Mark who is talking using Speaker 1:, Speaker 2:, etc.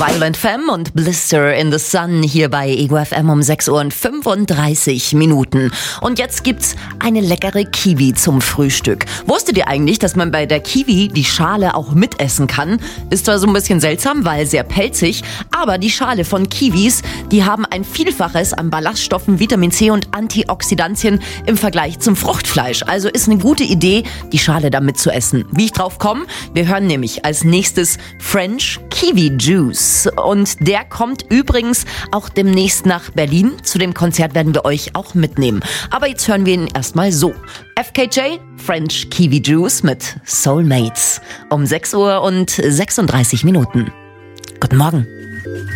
Speaker 1: Violent Femme und Blister in the Sun hier bei Ego FM um 6 Uhr und 35 Minuten. Und jetzt gibt's eine leckere Kiwi zum Frühstück. Wusstet ihr eigentlich, dass man bei der Kiwi die Schale auch mitessen kann? Ist zwar so ein bisschen seltsam, weil sehr pelzig, aber die Schale von Kiwis, die haben ein Vielfaches an Ballaststoffen, Vitamin C und Antioxidantien im Vergleich zum Fruchtfleisch. Also ist eine gute Idee, die Schale da mitzuessen. Wie ich drauf komme? Wir hören nämlich als nächstes French Kiwi Juice. Und der kommt übrigens auch demnächst nach Berlin. Zu dem Konzert werden wir euch auch mitnehmen. Aber jetzt hören wir ihn erstmal so. FKJ, French Kiwi Juice mit Soulmates. Um 6 Uhr und 36 Minuten. Guten Morgen.